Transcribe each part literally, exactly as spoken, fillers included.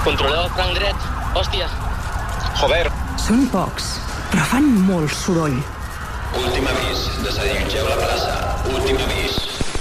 Controleu el franc dret. Hòstia. Joder. Són pocs, però fan molt soroll. Últim avís. Desallotgeu la plaça. Últim avís.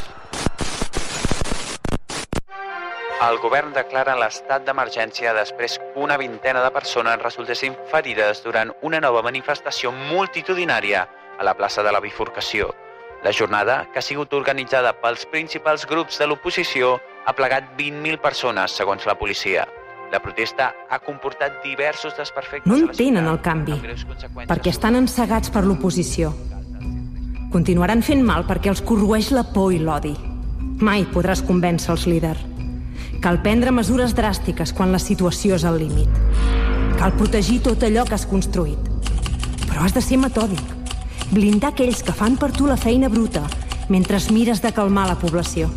El govern declara l'estat d'emergència després que una vintena de persones resultessin ferides durant una nova manifestació multitudinària a la plaça de la Bifurcació. La jornada, que ha sigut organitzada pels principals grups de l'oposició, ha plegat vint mil persones, segons la policia. La protesta ha comportat diversos desperfectes... No entenen el canvi, perquè estan encegats per l'oposició. Continuaran fent mal perquè els corroeix la por i l'odi. Mai podràs convèncer els líders. Cal prendre mesures dràstiques quan la situació és al límit. Cal protegir tot allò que has construït. Però has de ser metòdic. Blindar aquells que fan per tu la feina bruta mentre mires de calmar la població.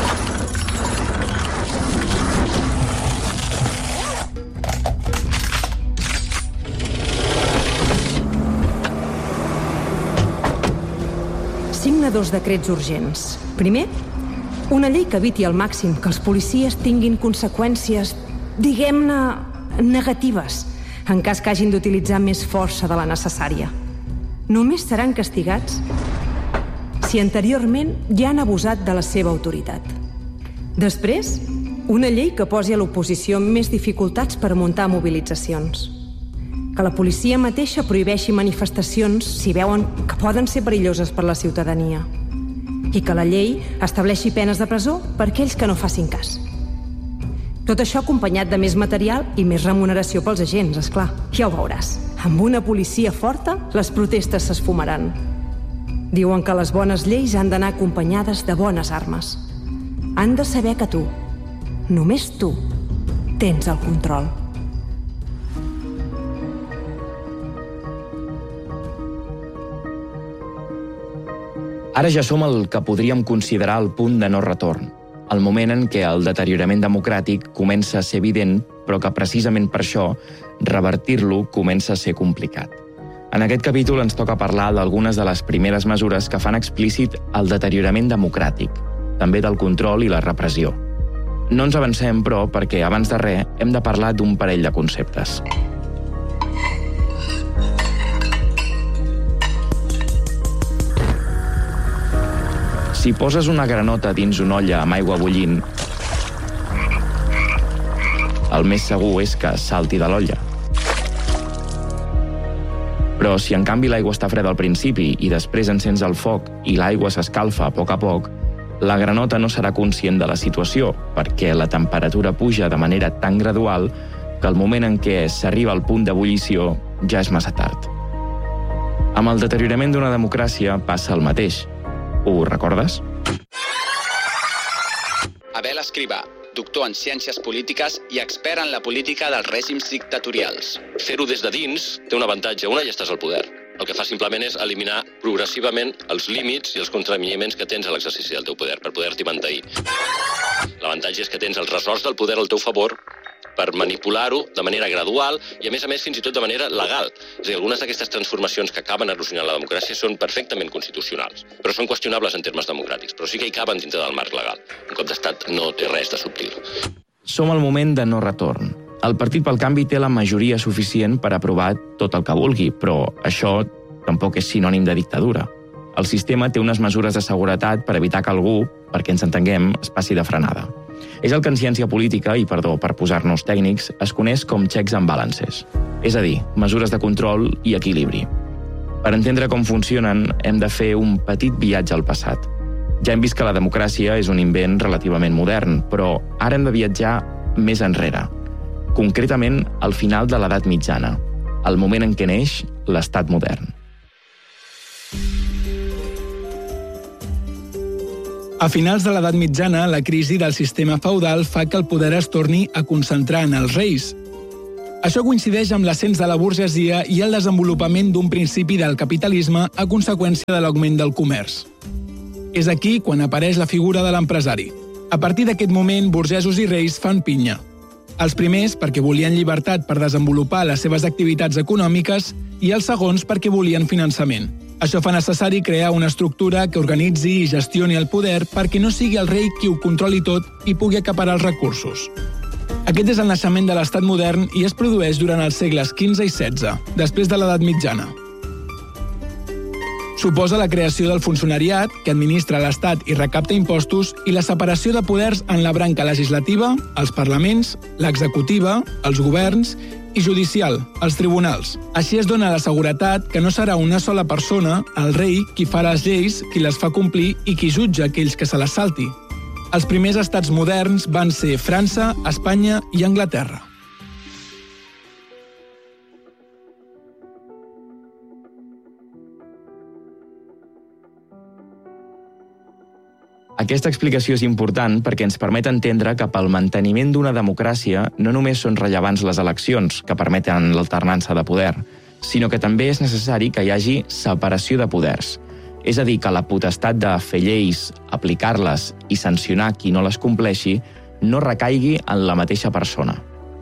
Signa dos decrets urgents. Primer, una llei que eviti al màxim que els policies tinguin conseqüències, diguem-ne, negatives, en cas que hagin d'utilitzar més força de la necessària. Només seran castigats si anteriorment ja han abusat de la seva autoritat. Després, una llei que posi a l'oposició més dificultats per muntar mobilitzacions. Que la policia mateixa prohibeixi manifestacions si veuen que poden ser perilloses per la ciutadania. I que la llei estableixi penes de presó per aquells que no facin cas. Tot això acompanyat de més material i més remuneració pels agents, esclar. Ja ho veuràs. Amb una policia forta, les protestes s'esfumaran. Diuen que les bones lleis han d'anar acompanyades de bones armes. Han de saber que tu, només tu, tens el control. Ara ja som el que podríem considerar el punt de no retorn, el moment en què el deteriorament democràtic comença a ser evident, però que precisament per això revertir-lo comença a ser complicat. En aquest capítol ens toca parlar d'algunes de les primeres mesures que fan explícit el deteriorament democràtic, també del control i la repressió. No ens avancem, però, perquè abans de res hem de parlar d'un parell de conceptes. Si poses una granota dins una olla amb aigua bullint, el més segur és que salti de l'olla. Però si en canvi l'aigua està freda al principi i després encens el foc i l'aigua s'escalfa a poc a poc, la granota no serà conscient de la situació perquè la temperatura puja de manera tan gradual que el moment en què s'arriba al punt d'ebullició ja és massa tard. Amb el deteriorament d'una democràcia passa el mateix. Ho recordes? Abel Escrivà, doctor en ciències polítiques i expert en la política dels règims dictatorials. Fer-ho des de dins té un avantatge. Una, ja estàs al poder. El que fa simplement és eliminar progressivament els límits i els contraveniments que tens a l'exercici del teu poder, per poder-t'hi mantenir. L'avantatge és que tens els ressorts del poder al teu favor per manipular-ho de manera gradual i, a més a més, fins i tot de manera legal. És a dir, algunes d'aquestes transformacions que acaben erosionant la democràcia són perfectament constitucionals, però són qüestionables en termes democràtics, però sí que hi caben dintre del marc legal. Un cop d'estat no té res de subtil. Som al moment de no retorn. El Partit pel Canvi té la majoria suficient per aprovar tot el que vulgui, però això tampoc és sinònim de dictadura. El sistema té unes mesures de seguretat per evitar que algú, perquè ens entenguem, es passi de frenada. És el que en ciència política, i perdó per posar-nos tècnics, es coneix com checks and balances. És a dir, mesures de control i equilibri. Per entendre com funcionen, hem de fer un petit viatge al passat. Ja hem vist que la democràcia és un invent relativament modern, però ara hem de viatjar més enrere. Concretament, al final de l'edat mitjana, el moment en què neix l'estat modern. A finals de l'edat mitjana, la crisi del sistema feudal fa que el poder es torni a concentrar en els reis. Això coincideix amb l'ascens de la burgesia i el desenvolupament d'un principi del capitalisme a conseqüència de l'augment del comerç. És aquí quan apareix la figura de l'empresari. A partir d'aquest moment, burgesos i reis fan pinya. Els primers perquè volien llibertat per desenvolupar les seves activitats econòmiques i els segons perquè volien finançament. Això fa necessari crear una estructura que organitzi i gestioni el poder perquè no sigui el rei qui ho controli tot i pugui acaparar els recursos. Aquest és el naixement de l'estat modern i es produeix durant els segles quinze i setze, després de l'edat mitjana. Suposa la creació del funcionariat, que administra l'Estat i recapta impostos, i la separació de poders en la branca legislativa, els parlaments, l'executiva, els governs i judicial, els tribunals. Així es dona la seguretat que no serà una sola persona, el rei, qui fa les lleis, qui les fa complir i qui jutja aquells que se les salti. Els primers estats moderns van ser França, Espanya i Anglaterra. Aquesta explicació és important perquè ens permet entendre que pel manteniment d'una democràcia no només són rellevants les eleccions, que permeten l'alternança de poder, sinó que també és necessari que hi hagi separació de poders. És a dir, que la potestat de fer lleis, aplicar-les i sancionar qui no les compleixi no recaigui en la mateixa persona.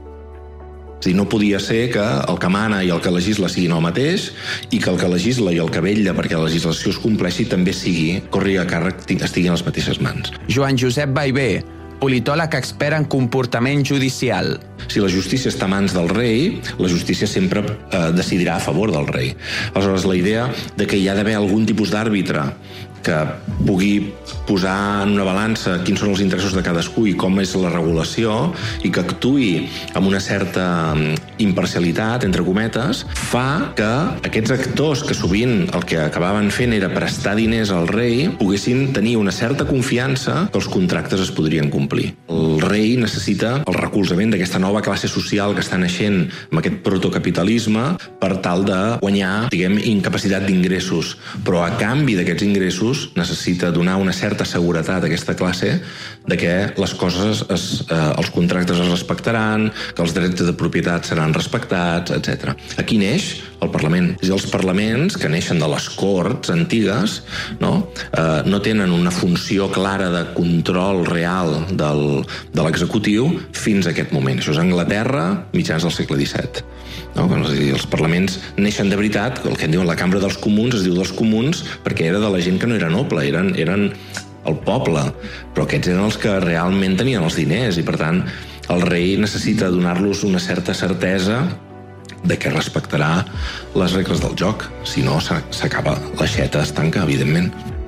És a dir, no podia ser que el que mana i el que legisla siguin el mateix i que el que legisla i el que vetlla perquè la legislació es compleixi també sigui, corri a càrrec, estigui en les mateixes mans. Joan Josep Ballbé, politòleg expert en comportament judicial. Si la justícia està a mans del rei, la justícia sempre eh, decidirà a favor del rei. Aleshores, la idea de que hi ha d'haver algun tipus d'àrbitre que pugui posar en una balança quins són els interessos de cadascú i com és la regulació i que actuï amb una certa imparcialitat, entre cometes, fa que aquests actors que sovint el que acabaven fent era prestar diners al rei poguessin tenir una certa confiança que els contractes es podrien complir. El rei necessita el recolzament d'aquesta nova classe social que està naixent amb aquest protocapitalisme per tal de guanyar, diguem, incapacitat d'ingressos. Però a canvi d'aquests ingressos necessita donar una certa seguretat a aquesta classe de que les coses, es, eh, els contractes es respectaran, que els drets de propietat seran respectats, etcètera. Aquí neix el Parlament. És a dir, els parlaments que neixen de les corts antigues no, eh, no tenen una funció clara de control real del, de l'executiu fins a aquest moment. Això és Anglaterra, mitjans del segle disset. No? És a dir, els parlaments neixen de veritat, el que en diuen la Cambra dels Comuns es diu dels Comuns perquè era de la gent que no era noble, eren, eren el poble, però aquests eren els que realment tenien els diners i per tant el rei necessita donar-los una certa certesa de que respectarà les regles del joc, si no s'acaba l'aixeta, es tanca, evidentment.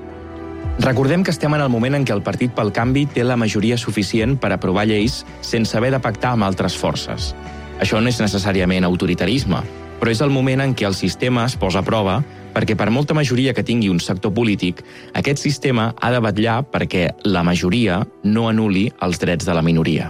Recordem que estem en el moment en què el Partit pel Canvi té la majoria suficient per aprovar lleis sense haver de pactar amb altres forces. Això no és necessàriament autoritarisme, però és el moment en què el sistema es posa a prova perquè per molta majoria que tingui un sector polític, aquest sistema ha de vetllar perquè la majoria no anul·li els drets de la minoria.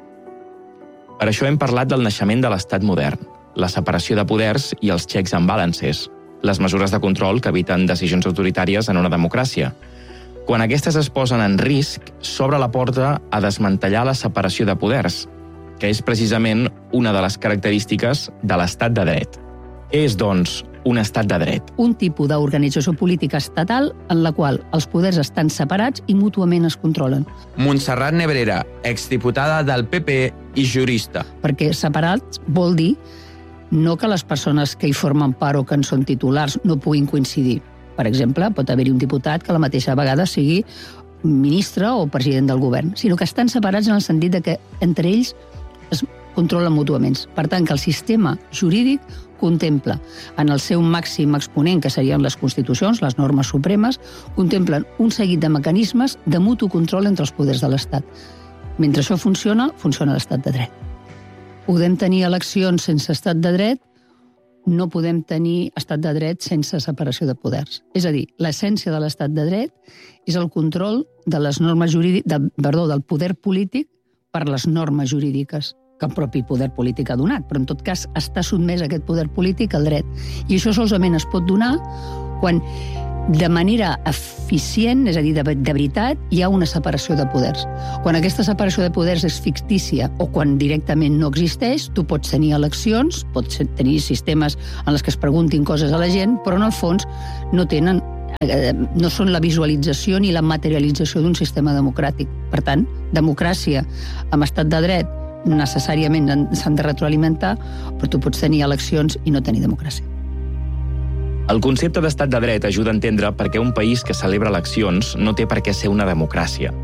Per això hem parlat del naixement de l'estat modern, la separació de poders i els checks and balances, les mesures de control que eviten decisions autoritàries en una democràcia. Quan aquestes es posen en risc, s'obre la porta a desmantellar la separació de poders, que és precisament una de les característiques de l'estat de dret. És, doncs, un estat de dret. Un tipus d'organització política estatal en la qual els poders estan separats i mútuament es controlen. Montserrat Nebrera, exdiputada del P P i jurista. Perquè separats vol dir no que les persones que hi formen part o que en són titulars no puguin coincidir. Per exemple, pot haver-hi un diputat que a la mateixa vegada sigui ministre o president del govern, sinó que estan separats en el sentit de que entre ells es controlen mútuament. Per tant, que el sistema jurídic contempla en el seu màxim exponent, que serien les constitucions, les normes supremes, contemplen un seguit de mecanismes de mutu control entre els poders de l'Estat. Mentre això funciona, funciona l'estat de dret. Podem tenir eleccions sense estat de dret, no podem tenir estat de dret sense separació de poders. És a dir, l'essència de l'estat de dret és el control de les normes jurídiques, de, perdó, del poder polític per les normes jurídiques que el propi poder polític ha donat, però en tot cas està sotmès a aquest poder polític al dret. I això solament es pot donar quan de manera eficient, és a dir, de, de veritat, hi ha una separació de poders. Quan aquesta separació de poders és fictícia o quan directament no existeix, tu pots tenir eleccions, pots tenir sistemes en els que es preguntin coses a la gent, però en el fons no tenen, no són la visualització ni la materialització d'un sistema democràtic. Per tant, democràcia amb estat de dret necessàriament s'han de retroalimentar, però tu pots tenir eleccions i no tenir democràcia. El concepte d'estat de dret ajuda a entendre per què un país que celebra eleccions no té per què ser una democràcia.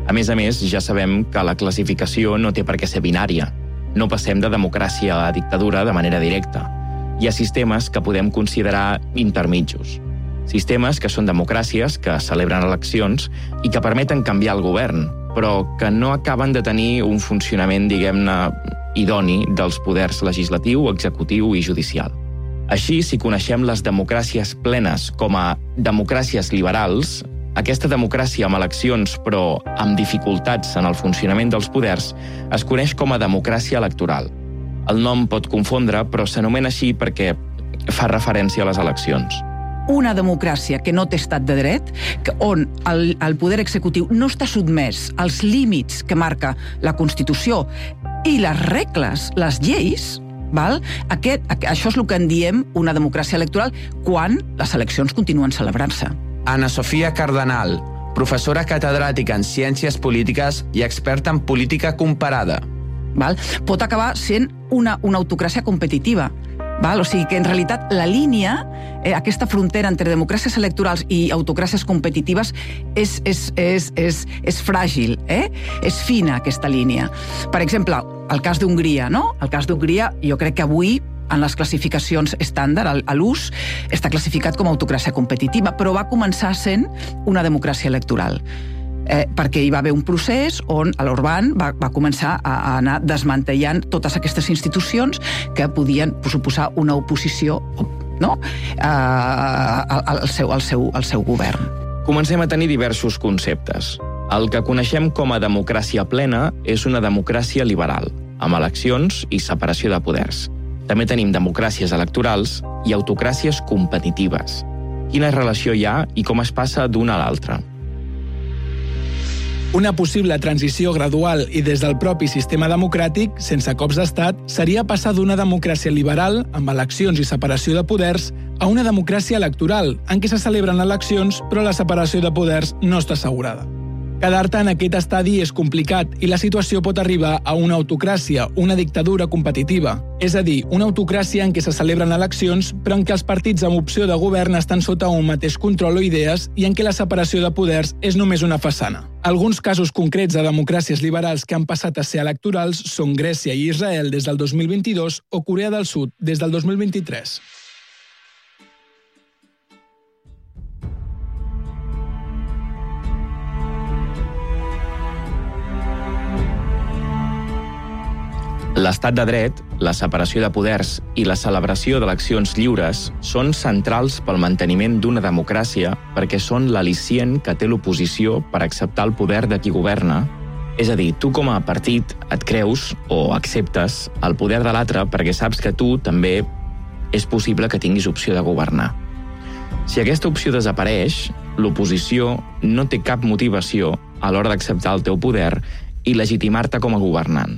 A més a més, ja sabem que la classificació no té per què ser binària. No passem de democràcia a dictadura de manera directa. Hi ha sistemes que podem considerar intermitjos. Sistemes que són democràcies, que celebren eleccions i que permeten canviar el govern, però que no acaben de tenir un funcionament, diguem-ne, idoni dels poders legislatiu, executiu i judicial. Així, si coneixem les democràcies plenes com a democràcies liberals, aquesta democràcia amb eleccions però amb dificultats en el funcionament dels poders es coneix com a democràcia electoral. El nom pot confondre, però s'anomena així perquè fa referència a les eleccions. Una democràcia que no té estat de dret, on el, el poder executiu no està sotmès als límits que marca la Constitució i les regles, les lleis, val? Aquest, això és el que en diem una democràcia electoral quan les eleccions continuen celebrant-se. Ana Sofia Cardenal, professora catedràtica en Ciències Polítiques i experta en política comparada. Val? Pot acabar sent una, una autocràcia competitiva. Val? O sigui que, en realitat, la línia, eh, aquesta frontera entre democràcies electorals i autocràcies competitives és, és, és, és, és fràgil, eh? És fina, aquesta línia. Per exemple, el cas d'Hongria, no? El cas d'Hongria, jo crec que avui, en les classificacions estàndard, a l'ús, està classificat com a autocràcia competitiva, però va començar sent una democràcia electoral. Eh, perquè hi va haver un procés on l'Orbán va, va començar a, a anar desmantellant totes aquestes institucions que podien suposar una oposició, no? eh, al, seu, al, seu, al seu govern. Comencem a tenir diversos conceptes. El que coneixem com a democràcia plena és una democràcia liberal, amb eleccions i separació de poders. També tenim democràcies electorals i autocràcies competitives. Quina relació hi ha i com es passa d'una a l'altra? Una possible transició gradual i des del propi sistema democràtic, sense cops d'estat, seria passar d'una democràcia liberal, amb eleccions i separació de poders, a una democràcia electoral, en què se celebren eleccions però la separació de poders no està assegurada. Quedar-te en aquest estadi és complicat i la situació pot arribar a una autocràcia, una dictadura competitiva. És a dir, una autocràcia en què se celebren eleccions però en què els partits amb opció de govern estan sota un mateix control o idees i en què la separació de poders és només una façana. Alguns casos concrets de democràcies liberals que han passat a ser electorals són Grècia i Israel des del dos mil vint-i-dos o Corea del Sud des del dos mil vint-i-tres. L'estat de dret, la separació de poders i la celebració d'eleccions lliures són centrals pel manteniment d'una democràcia perquè són l'al·licient que té l'oposició per acceptar el poder de qui governa. És a dir, tu com a partit et creus o acceptes el poder de l'altre perquè saps que tu també és possible que tinguis opció de governar. Si aquesta opció desapareix, l'oposició no té cap motivació a l'hora d'acceptar el teu poder i legitimar-te com a governant.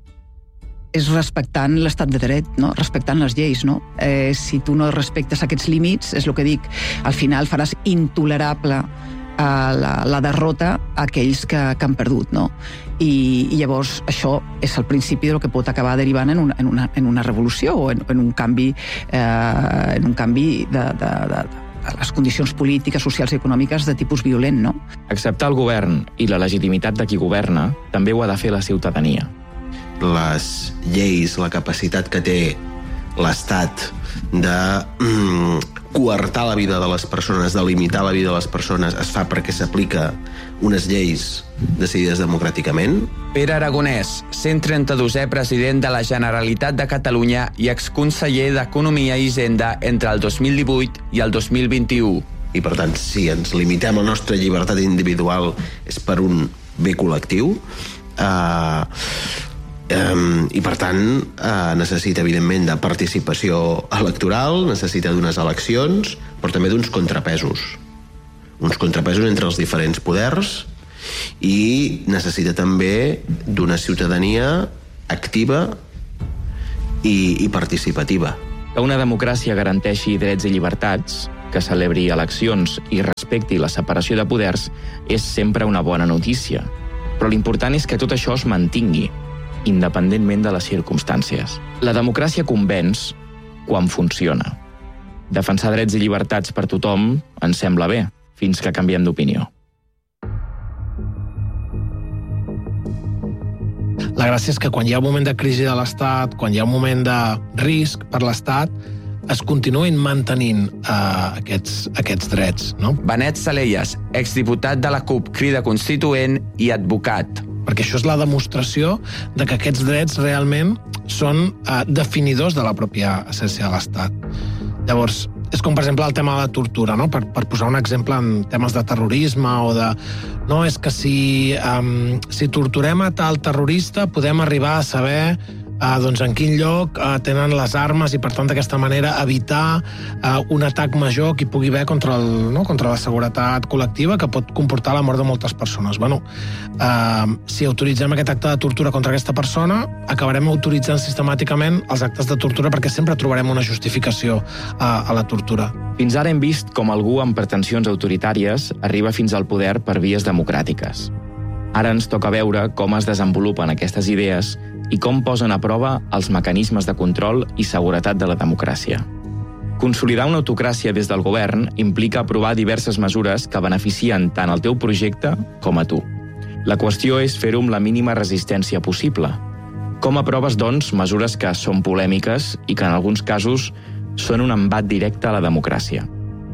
És respectant l'estat de dret, no? Respectant les lleis. No? Eh, si tu no respectes aquests límits, és el que dic, al final faràs intolerable eh, la, la derrota a aquells que, que han perdut. No? I, I llavors això és el principi del que pot acabar derivant en una, en una, en una revolució o en, en un canvi, eh, en un canvi de, de, de, de les condicions polítiques, socials i econòmiques de tipus violent. No? Acceptar el govern i la legitimitat de qui governa també ho ha de fer la ciutadania. Les lleis, la capacitat que té l'Estat de mm, coartar la vida de les persones, de limitar la vida de les persones, es fa perquè s'aplica unes lleis decidides democràticament. Pere Aragonès, cent trenta-dosè president de la Generalitat de Catalunya i exconseller d'Economia i Hisenda entre el dos mil divuit i el dos mil vint-i-u. I per tant, si ens limitem la nostra llibertat individual és per un bé col·lectiu, eh, Um, i per tant uh, necessita evidentment de participació electoral, necessita d'unes eleccions, però també d'uns contrapesos uns contrapesos entre els diferents poders i necessita també d'una ciutadania activa i, i participativa. Que una democràcia garanteixi drets i llibertats, que celebri eleccions i respecti la separació de poders és sempre una bona notícia, però l'important és que tot això es mantingui independentment de les circumstàncies. La democràcia convenç quan funciona. Defensar drets i llibertats per tothom ens sembla bé, fins que canviem d'opinió. La gràcia és que quan hi ha un moment de crisi de l'Estat, quan hi ha un moment de risc per l'Estat, es continuïn mantenint uh, aquests, aquests drets. No? Benet Salellas, exdiputat de la CUP Crida Constituent i advocat. Perquè això és la demostració de que aquests drets realment són uh, definidors de la pròpia essència de l'Estat. Llavors, és com, per exemple, el tema de la tortura, no? per, per posar un exemple en temes de terrorisme o de... No, és que si, um, si torturem a tal terrorista podem arribar a saber uh, doncs en quin lloc uh, tenen les armes i, per tant, d'aquesta manera evitar uh, un atac major que hi pugui haver contra, el, no? contra la seguretat col·lectiva que pot comportar la mort de moltes persones. Bueno, uh, si autoritzem aquest acte de tortura contra aquesta persona, acabarem autoritzant sistemàticament els actes de tortura perquè sempre trobarem una justificació uh, a la tortura. Fins ara hem vist com algú amb pretensions autoritàries arriba fins al poder per vies democràtiques. Ara ens toca veure com es desenvolupen aquestes idees i com posen a prova els mecanismes de control i seguretat de la democràcia. Consolidar una autocràcia des del govern implica aprovar diverses mesures que beneficien tant el teu projecte com a tu. La qüestió és fer-ho amb la mínima resistència possible. Com aproves, doncs, mesures que són polèmiques i que en alguns casos són un embat directe a la democràcia?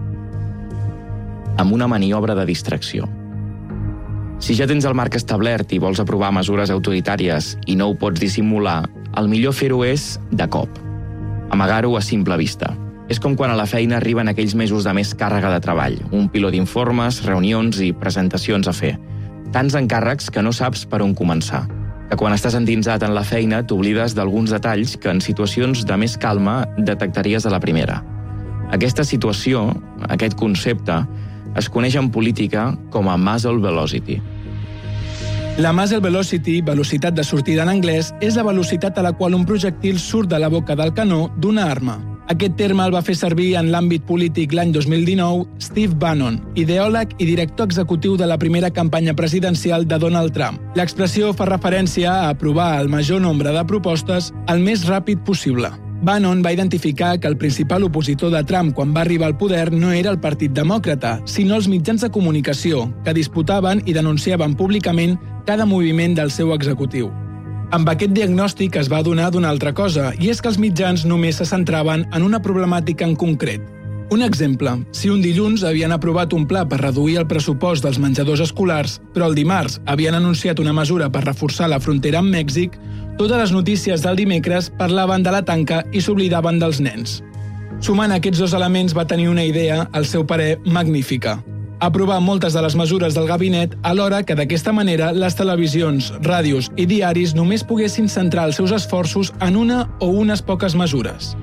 Amb una maniobra de distracció. Si ja tens el marc establert i vols aprovar mesures autoritàries i no ho pots dissimular, el millor fer-ho és de cop. Amagar-ho a simple vista. És com quan a la feina arriben aquells mesos de més càrrega de treball, un piló d'informes, reunions i presentacions a fer. Tants encàrrecs que no saps per on començar. Que quan estàs endinsat en la feina t'oblides d'alguns detalls que en situacions de més calma detectaries a la primera. Aquesta situació, aquest concepte, es coneix en política com a muzzle velocity. La muzzle velocity, velocitat de sortida en anglès, és la velocitat a la qual un projectil surt de la boca del canó d'una arma. Aquest terme el va fer servir en l'àmbit polític l'any dos mil dinou Steve Bannon, ideòleg i director executiu de la primera campanya presidencial de Donald Trump. L'expressió fa referència a aprovar el major nombre de propostes el més ràpid possible. Bannon va identificar que el principal opositor de Trump quan va arribar al poder no era el Partit Demòcrata, sinó els mitjans de comunicació, que disputaven i denunciaven públicament cada moviment del seu executiu. Amb aquest diagnòstic es va adonar d'una altra cosa, i és que els mitjans només se centraven en una problemàtica en concret. Un exemple, si un dilluns havien aprovat un pla per reduir el pressupost dels menjadors escolars, però el dimarts havien anunciat una mesura per reforçar la frontera amb Mèxic, totes les notícies del dimecres parlaven de la tanca i s'oblidaven dels nens. Sumant aquests dos elements va tenir una idea, al seu parer, magnífica. Aprovar moltes de les mesures del gabinet alhora que d'aquesta manera les televisions, ràdios i diaris només poguessin centrar els seus esforços en una o unes poques mesures.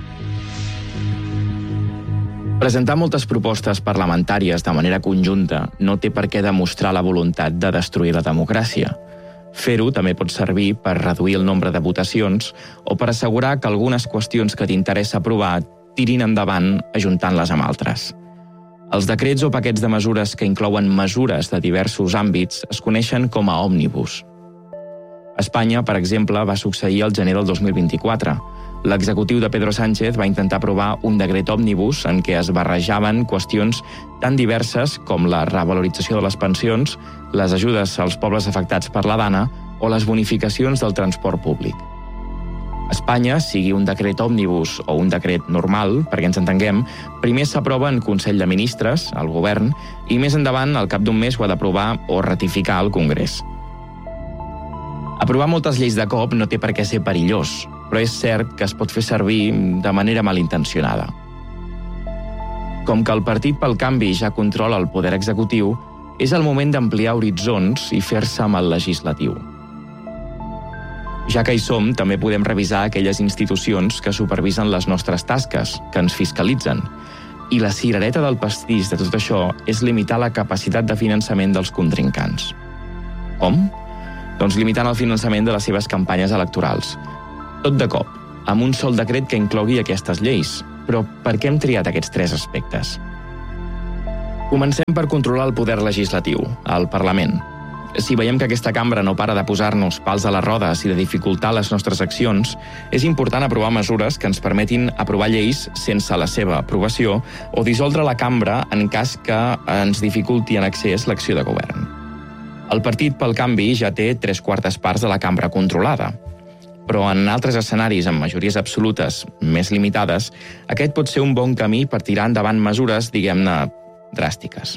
Presentar moltes propostes parlamentàries de manera conjunta no té per què demostrar la voluntat de destruir la democràcia. Fer-ho també pot servir per reduir el nombre de votacions o per assegurar que algunes qüestions que t'interessa aprovar tirin endavant ajuntant-les amb altres. Els decrets o paquets de mesures que inclouen mesures de diversos àmbits es coneixen com a òmnibus. A Espanya, per exemple, va succeir el gener del dos mil vint-i-quatre. L'executiu de Pedro Sánchez va intentar aprovar un decret òmnibus en què es barrejaven qüestions tan diverses com la revalorització de les pensions, les ajudes als pobles afectats per la Dana o les bonificacions del transport públic. A Espanya, sigui un decret òmnibus o un decret normal, perquè ens entenguem, primer s'aprova en Consell de Ministres, al govern, i més endavant, al cap d'un mes, ho ha d'aprovar o ratificar al Congrés. Aprovar moltes lleis de cop no té per què ser perillós, però és cert que es pot fer servir de manera malintencionada. Com que el Partit pel Canvi ja controla el poder executiu, és el moment d'ampliar horitzons i fer-se amb el legislatiu. Ja que hi som, també podem revisar aquelles institucions que supervisen les nostres tasques, que ens fiscalitzen. I la cirereta del pastís de tot això és limitar la capacitat de finançament dels contrincants. Com? Doncs limitant el finançament de les seves campanyes electorals. Tot de cop, amb un sol decret que inclogui aquestes lleis. Però per què hem triat aquests tres aspectes? Comencem per controlar el poder legislatiu, el Parlament. Si veiem que aquesta cambra no para de posar-nos pals a les rodes i de dificultar les nostres accions, és important aprovar mesures que ens permetin aprovar lleis sense la seva aprovació o dissoldre la cambra en cas que ens dificulti en excés l'acció de govern. El Partit pel Canvi ja té tres quartes parts de la cambra controlada. Però en altres escenaris amb majories absolutes més limitades, aquest pot ser un bon camí per tirar endavant mesures, diguem-ne, dràstiques.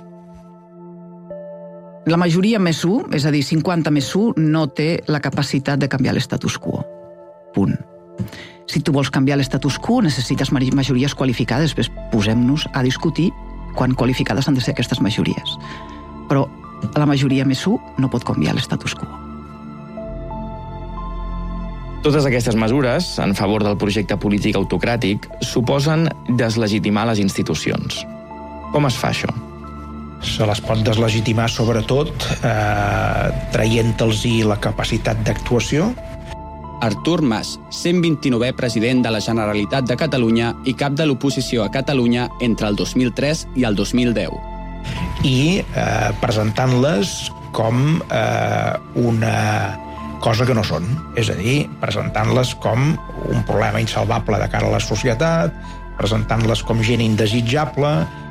La majoria més u, és a dir, cinquanta més u, no té la capacitat de canviar l'estatus quo. Punt. Si tu vols canviar l'estatus quo, necessites majories qualificades. Després posem-nos a discutir quan qualificades han de ser aquestes majories. Però la majoria més u no pot canviar l'estatus quo. Totes aquestes mesures, en favor del projecte polític autocràtic, suposen deslegitimar les institucions. Com es fa això? Se les pot deslegitimar sobretot eh, traient-los-hi la capacitat d'actuació. Artur Mas, cent vint-i-novè president de la Generalitat de Catalunya i cap de l'oposició a Catalunya entre el dos mil tres i el dos mil deu. I eh, presentant-les com eh, una cosa que no són. És a dir, presentant-les com un problema insalvable de cara a la societat, presentant-les com gent indesitjable.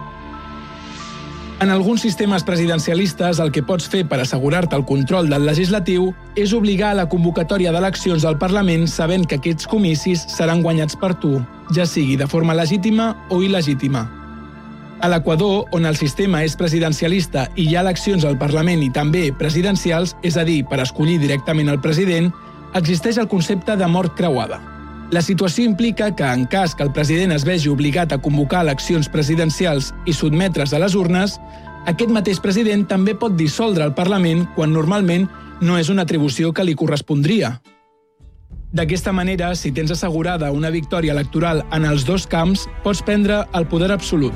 En alguns sistemes presidencialistes, el que pots fer per assegurar-te el control del legislatiu és obligar a la convocatòria d'eleccions al Parlament sabent que aquests comicis seran guanyats per tu, ja sigui de forma legítima o il·legítima. A l'Equador, on el sistema és presidencialista i hi ha eleccions al Parlament i també presidencials, és a dir, per escollir directament el president, existeix el concepte de mort creuada. La situació implica que, en cas que el president es vegi obligat a convocar eleccions presidencials i sotmetre's a les urnes, aquest mateix president també pot dissoldre el Parlament quan normalment no és una atribució que li correspondria. D'aquesta manera, si tens assegurada una victòria electoral en els dos camps, pots prendre el poder absolut.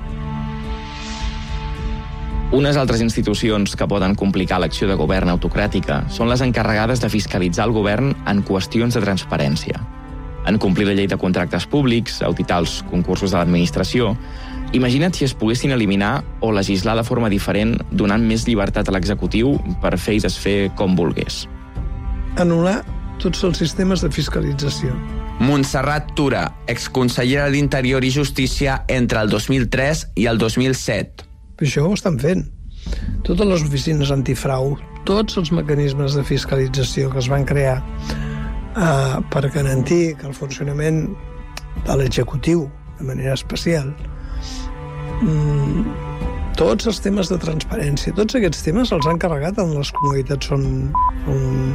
Unes altres institucions que poden complicar l'acció de govern autocràtica són les encarregades de fiscalitzar el govern en qüestions de transparència. En complir la llei de contractes públics, auditar els concursos de l'administració. Imagina't si es poguessin eliminar o legislar de forma diferent, donant més llibertat a l'executiu per fer i desfer com volgués. Anul·lar tots els sistemes de fiscalització. Montserrat Tura, exconsellera d'Interior i Justícia entre el dos mil tres i el dos mil set. Això ho estan fent. Totes les oficines antifrau, tots els mecanismes de fiscalització que es van crear eh, per garantir que el funcionament de l'executiu, de manera especial, mm, tots els temes de transparència, tots aquests temes els han carregat en les comunitats on, on,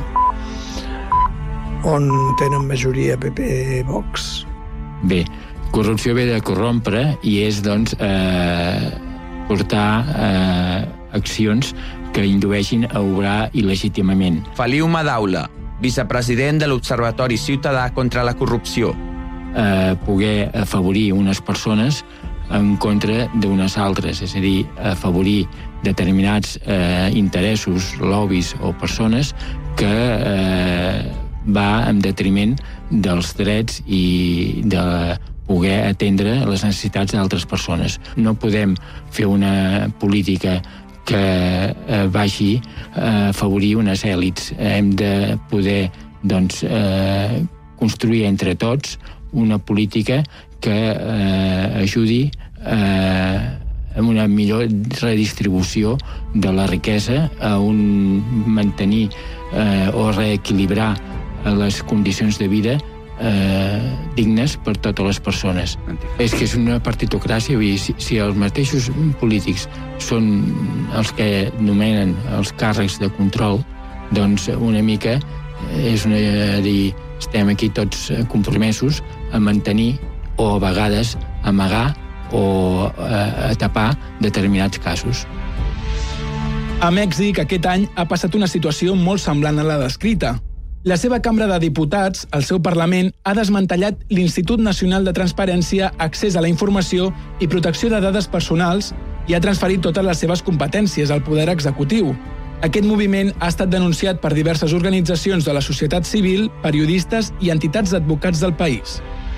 on tenen majoria P P Vox. Bé, corrupció ve de corrompre i és, doncs, eh, portar eh, accions que indueixin a obrar il·legítimament. Feliu Madaula, vicepresident de l'Observatori Ciutadà contra la Corrupció. Eh, poder afavorir unes persones en contra d'unes altres, és a dir, afavorir determinats eh, interessos, lobbies o persones que eh, va en detriment dels drets i de poder atendre les necessitats d'altres persones. No podem fer una política que eh, vagi a afavorir unes èlits. Hem de poder, doncs, eh, construir entre tots una política que eh, ajudi eh, a una millor redistribució de la riquesa, a un mantenir eh, o reequilibrar les condicions de vida Eh, dignes per totes les persones. És que és una partitocràcia, vull dir, si, si els mateixos polítics són els que nomenen els càrrecs de control, doncs una mica és una, dir, estem aquí tots compromesos a mantenir o a vegades amagar o a, a tapar determinats casos. A Mèxic aquest any ha passat una situació molt semblant a la descrita. La seva Cambra de Diputats, el seu Parlament, ha desmantellat l'Institut Nacional de Transparència, Accés a la Informació i Protecció de Dades Personals i ha transferit totes les seves competències al poder executiu. Aquest moviment ha estat denunciat per diverses organitzacions de la societat civil, periodistes i entitats d'advocats del país.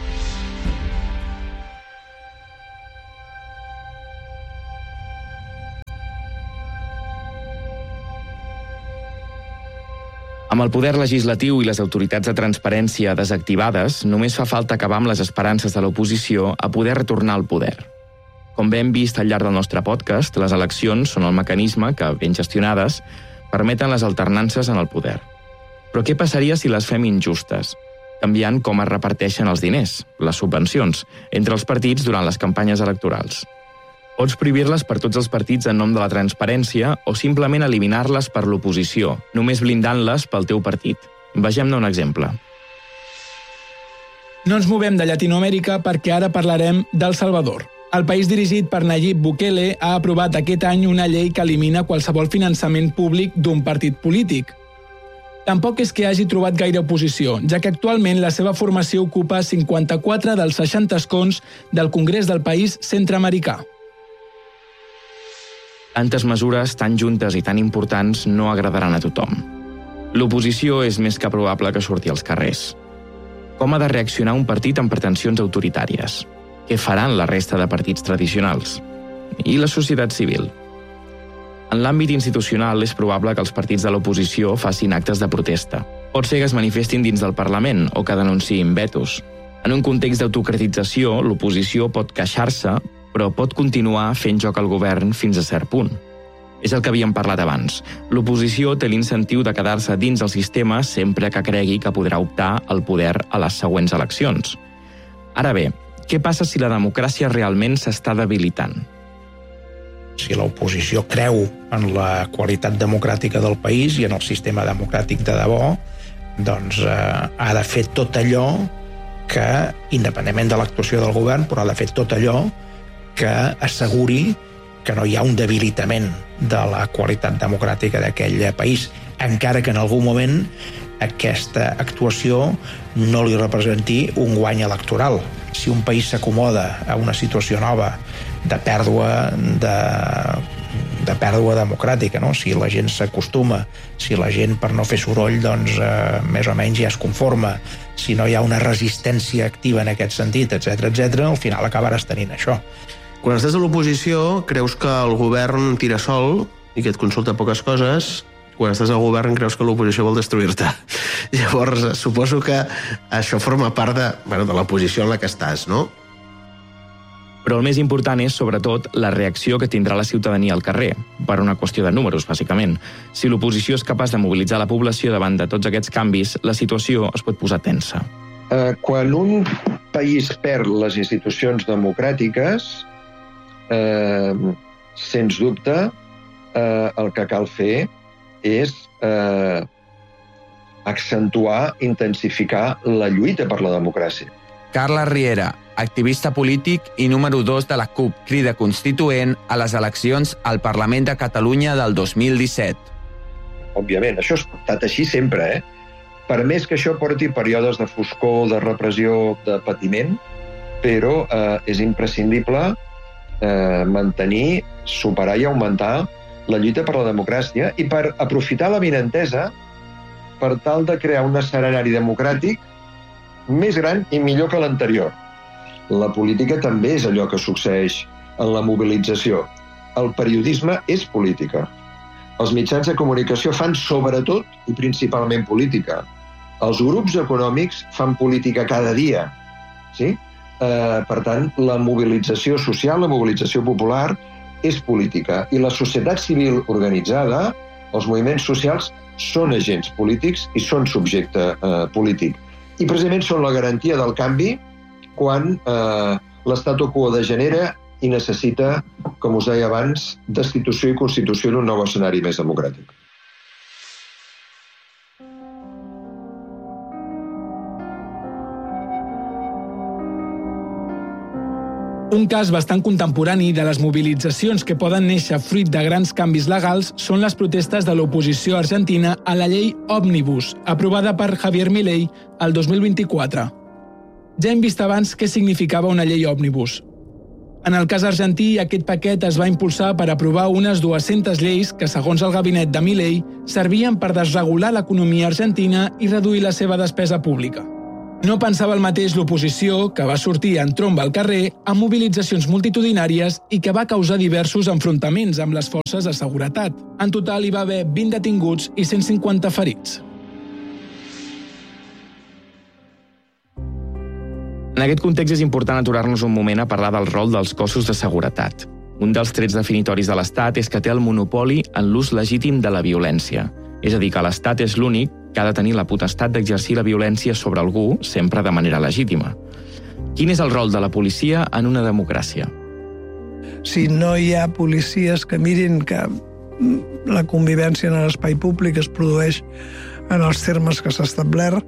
Amb el poder legislatiu i les autoritats de transparència desactivades, només fa falta acabar amb les esperances de l'oposició a poder retornar al poder. Com bé hem vist al llarg del nostre podcast, les eleccions són el mecanisme que, ben gestionades, permeten les alternances en el poder. Però què passaria si les fem injustes, canviant com es reparteixen els diners, les subvencions, entre els partits durant les campanyes electorals? Pots prohibir-les per tots els partits en nom de la transparència o simplement eliminar-les per l'oposició, només blindant-les pel teu partit. Vegem-ne un exemple. No ens movem de Llatinoamèrica perquè ara parlarem d'El Salvador. El país dirigit per Nayib Bukele ha aprovat aquest any una llei que elimina qualsevol finançament públic d'un partit polític. Tampoc és que hagi trobat gaire oposició, ja que actualment la seva formació ocupa cinquanta-quatre dels seixanta escons del Congrés del país centreamericà. Tantes mesures tan juntes i tan importants no agradaran a tothom. L'oposició és més que probable que surti als carrers. Com ha de reaccionar un partit amb pretensions autoritàries? Què faran la resta de partits tradicionals? I la societat civil? En l'àmbit institucional és probable que els partits de l'oposició facin actes de protesta. Pot ser que es manifestin dins del Parlament o que denunciïn vetos. En un context d'autocratització, l'oposició pot queixar-se, però pot continuar fent joc al govern fins a cert punt. És el que havíem parlat abans. L'oposició té l'incentiu de quedar-se dins el sistema sempre que cregui que podrà optar al poder a les següents eleccions. Ara bé, què passa si la democràcia realment s'està debilitant? Si l'oposició creu en la qualitat democràtica del país i en el sistema democràtic de debò, doncs eh, ha de fer tot allò que, independentment de l'actuació del govern, però ha de fer tot allò que asseguri que no hi ha un debilitament de la qualitat democràtica d'aquell país, encara que en algun moment aquesta actuació no li representi un guany electoral. Si un país s'acomoda a una situació nova de pèrdua de, de pèrdua democràtica, no? Si la gent s'acostuma, si la gent per no fer soroll doncs, eh, més o menys ja es conforma, si no hi ha una resistència activa en aquest sentit, etcètera, etcètera, al final acabaràs tenint això. Quan estàs a l'oposició, creus que el govern tira sol i que et consulta poques coses. Quan estàs al govern, creus que l'oposició vol destruir-te. Llavors, suposo que això forma part de, bueno, de la posició en la que estàs, no? Però el més important és, sobretot, la reacció que tindrà la ciutadania al carrer, per una qüestió de números, bàsicament. Si l'oposició és capaç de mobilitzar la població davant de tots aquests canvis, la situació es pot posar tensa. Eh, quan un país perd les institucions democràtiques, Eh, sens dubte eh, el que cal fer és eh, accentuar, intensificar la lluita per la democràcia. Carles Riera, activista polític i número dos de la CUP Crida Constituent a les eleccions al Parlament de Catalunya del dos mil disset. Òbviament, això ha estat així sempre, eh? Per més que això porti períodes de foscor, de repressió, de patiment, però eh, és imprescindible Eh, mantenir, superar i augmentar la lluita per la democràcia i per aprofitar la vinentesa per tal de crear un escenari democràtic més gran i millor que l'anterior. La política també és allò que succeeix en la mobilització. El periodisme és política. Els mitjans de comunicació fan sobretot i principalment política. Els grups econòmics fan política cada dia, sí? Eh, per tant, la mobilització social, la mobilització popular és política. I la societat civil organitzada, els moviments socials, són agents polítics i són subjecte eh, polític. I precisament són la garantia del canvi quan eh, l'statu quo degenera i necessita, com us deia abans, destitució i constitució d'un nou escenari més democràtic. Un cas bastant contemporani de les mobilitzacions que poden néixer fruit de grans canvis legals són les protestes de l'oposició argentina a la llei Òmnibus, aprovada per Javier Milei el dos mil vint-i-quatre. Ja hem vist abans què significava una llei Òmnibus. En el cas argentí, aquest paquet es va impulsar per aprovar unes dues-centes lleis que, segons el gabinet de Milei, servien per desregular l'economia argentina i reduir la seva despesa pública. No pensava el mateix l'oposició, que va sortir en tromba al carrer amb mobilitzacions multitudinàries i que va causar diversos enfrontaments amb les forces de seguretat. En total hi va haver vint detinguts i cent cinquanta ferits. En aquest context és important aturar-nos un moment a parlar del rol dels cossos de seguretat. Un dels trets definitoris de l'Estat és que té el monopoli en l'ús legítim de la violència. És a dir, que l'Estat és l'únic que ha de tenir la potestat d'exercir la violència sobre algú, sempre de manera legítima. Quin és el rol de la policia en una democràcia? Si no hi ha policies que mirin que la convivència en l'espai públic es produeix en els termes que s'ha establert,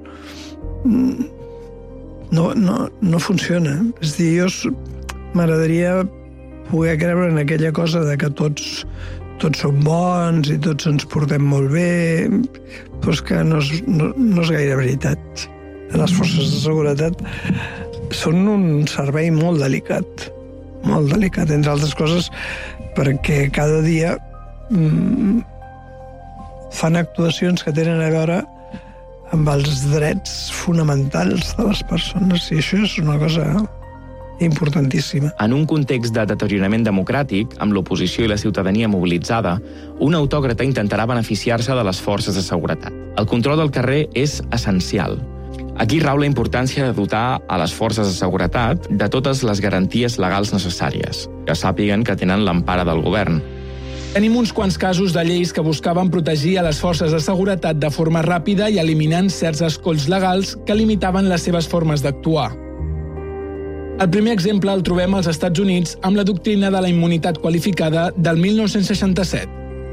no, no, no funciona. És a dir, jo m'agradaria poder creure en aquella cosa de que tots, tots som bons i tots ens portem molt bé, però és que no és, no, no és gaire veritat. Les forces de seguretat són un servei molt delicat, molt delicat, entre altres coses, perquè cada dia mm, fan actuacions que tenen a veure amb els drets fonamentals de les persones, i això és una cosa importantíssima. En un context de deteriorament democràtic, amb l'oposició i la ciutadania mobilitzada, un autòcrata intentarà beneficiar-se de les forces de seguretat. El control del carrer és essencial. Aquí rau la importància de dotar a les forces de seguretat de totes les garanties legals necessàries, que sàpiguen que tenen l'empara del govern. Tenim uns quants casos de lleis que buscaven protegir a les forces de seguretat de forma ràpida i eliminant certs escolls legals que limitaven les seves formes d'actuar. El primer exemple el trobem als Estats Units amb la doctrina de la immunitat qualificada del mil nou-cents seixanta-set.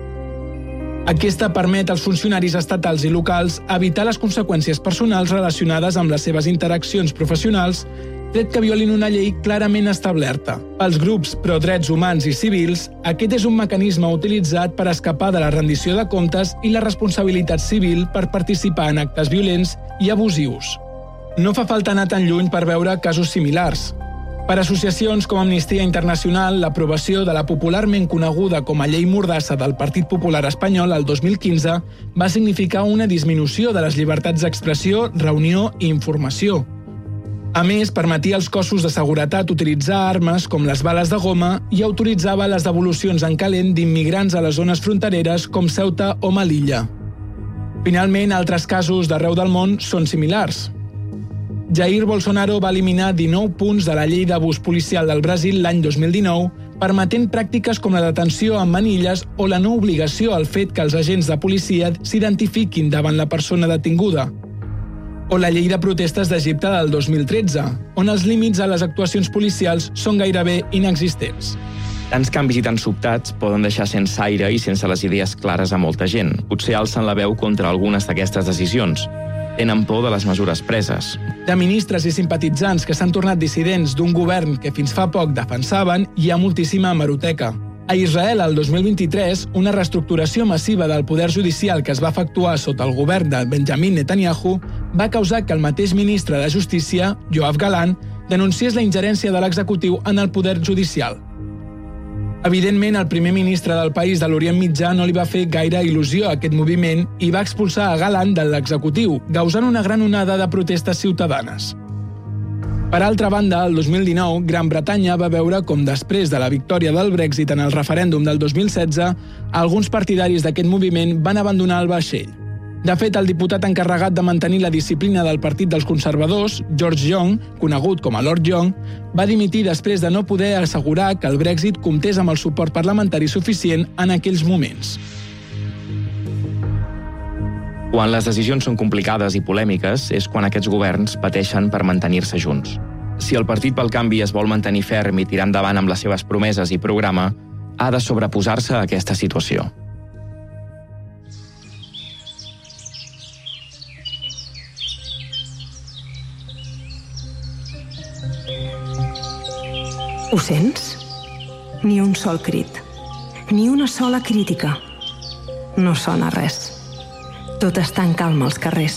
Aquesta permet als funcionaris estatals i locals evitar les conseqüències personals relacionades amb les seves interaccions professionals, tret que violin una llei clarament establerta. Pels grups pro-drets humans i civils, aquest és un mecanisme utilitzat per escapar de la rendició de comptes i la responsabilitat civil per participar en actes violents i abusius. No fa falta anar tan lluny per veure casos similars. Per associacions com Amnistia Internacional, l'aprovació de la popularment coneguda com a Llei Mordassa del Partit Popular Espanyol el dos mil quinze va significar una disminució de les llibertats d'expressió, reunió i informació. A més, permetia als cossos de seguretat utilitzar armes com les bales de goma i autoritzava les devolucions en calent d'immigrants a les zones frontereres com Ceuta o Melilla. Finalment, altres casos d'arreu del món són similars. Jair Bolsonaro va eliminar dinou punts de la llei d'abús policial del Brasil l'any dos mil dinou, permetent pràctiques com la detenció en manilles o la no obligació al fet que els agents de policia s'identifiquin davant la persona detinguda. O la llei de protestes d'Egipte del dos mil tretze, on els límits a les actuacions policials són gairebé inexistents. Tants canvis i tan sobtats poden deixar sense aire i sense les idees clares a molta gent. Potser alcen la veu contra algunes d'aquestes decisions. Tenen por de les mesures preses. De ministres i simpatitzants que s'han tornat dissidents d'un govern que fins fa poc defensaven, hi ha moltíssima hemeroteca. A Israel, el dos mil vint-i-tres, una reestructuració massiva del poder judicial que es va efectuar sota el govern de Benjamin Netanyahu va causar que el mateix ministre de Justícia, Yoav Gallant, denunciés la ingerència de l'executiu en el poder judicial. Evidentment, el primer ministre del país de l'Orient Mitjà no li va fer gaire il·lusió a aquest moviment i va expulsar a Gallant de l'executiu, causant una gran onada de protestes ciutadanes. Per altra banda, el dos mil dinou, Gran Bretanya va veure com després de la victòria del Brexit en el referèndum del dos mil setze, alguns partidaris d'aquest moviment van abandonar el vaixell. De fet, el diputat encarregat de mantenir la disciplina del Partit dels Conservadors, George Young, conegut com a Lord Young, va dimitir després de no poder assegurar que el Brexit comptés amb el suport parlamentari suficient en aquells moments. Quan les decisions són complicades i polèmiques és quan aquests governs pateixen per mantenir-se junts. Si el Partit pel Canvi es vol mantenir ferm i tirar endavant amb les seves promeses i programa, ha de sobreposar-se a aquesta situació. Ho sents? Ni un sol crit. Ni una sola crítica. No sona res. Tot està en calma als carrers.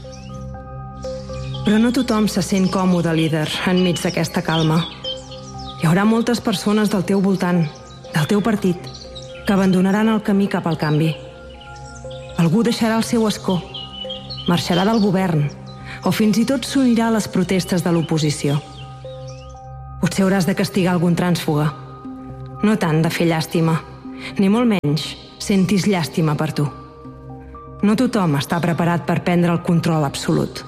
Però no tothom se sent còmode líder enmig d'aquesta calma. Hi haurà moltes persones del teu voltant, del teu partit, que abandonaran el camí cap al canvi. Algú deixarà el seu escó, marxarà del govern, o fins i tot s'unirà a les protestes de l'oposició. Potser hauràs de castigar algun trànsfuga. No tant de fer llàstima, ni molt menys sentis llàstima per tu. No tothom està preparat per prendre el control absolut.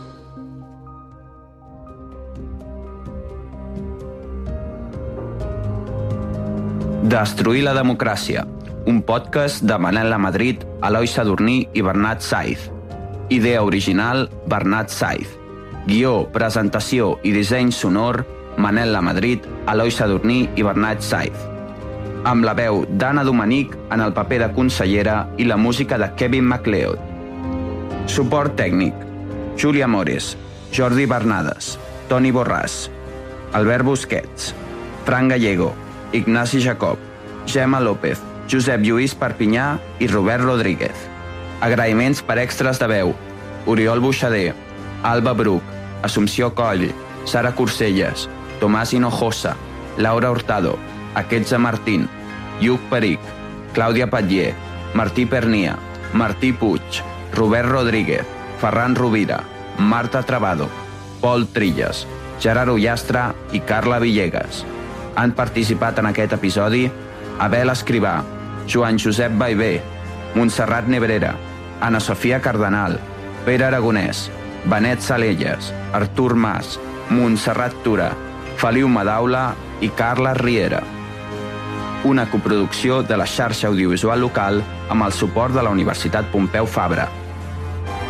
Destruir la democràcia, un podcast de Manel Lamadrid, Eloi Sadurní i Bernat Saiz. Idea original, Bernat Saiz. Guió, presentació i disseny sonor, Manel Lamadrid, Eloi Sadurní i Bernat Saiz. Amb la veu d'Anna Dominic en el paper de consellera i la música de Kevin MacLeod. Suport tècnic: Júlia Mores, Jordi Bernades, Toni Borràs, Albert Busquets, Fran Gallego, Ignasi Jacob, Gemma López, Josep Lluís Perpinyà i Robert Rodríguez. Agraïments per extras de veu: Oriol Buixader, Alba Bruc, Assumpció Coll, Sara Corselles, Tomàs Hinojosa, Laura Hurtado, Aquestza Martín, Lluc Peric, Clàudia Patller, Martí Pernia, Martí Puig, Robert Rodríguez, Ferran Rovira, Marta Travado, Pol Trilles, Gerard Ullastre i Carla Villegas. Han participat en aquest episodi Abel Escrivà, Joan Josep Baivé, Montserrat Nebrera, Ana Sofia Cardenal, Pere Aragonès, Benet Salelles, Artur Mas, Montserrat Tura, Feliu Madaula i Carles Riera. Una coproducció de la xarxa audiovisual local amb el suport de la Universitat Pompeu Fabra.